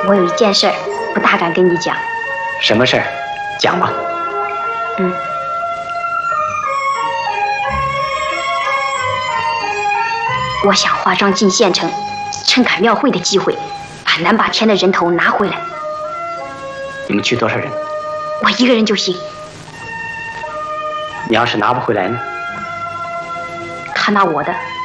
我有一件事儿不大敢跟你讲。 什么事儿？讲吧。 我想化妆进县城，趁赶庙会的机会，把南把天的人头拿回来。 你们去多少人？ 我一个人就行。 你要是拿不回来呢？ 他拿我的，